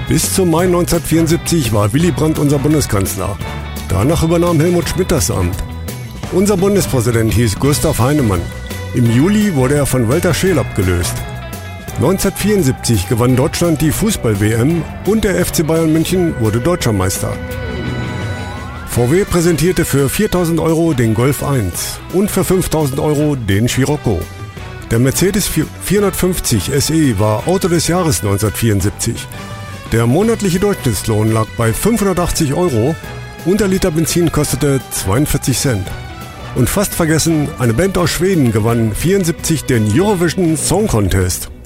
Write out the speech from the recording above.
Bis zum Mai 1974 war Willy Brandt unser Bundeskanzler. Danach übernahm Helmut Schmidt das Amt. Unser Bundespräsident hieß Gustav Heinemann. Im Juli wurde er von Walter Scheel abgelöst. 1974 gewann Deutschland die Fußball-WM und der FC Bayern München wurde Deutscher Meister. VW präsentierte für 4.000 Euro den Golf 1 und für 5.000 Euro den Scirocco. Der Mercedes 450 SE war Auto des Jahres 1974. Der monatliche Durchschnittslohn lag bei 580 Euro und der Liter Benzin kostete 42 Cent. Und fast vergessen, eine Band aus Schweden gewann 1974 den Eurovision Song Contest.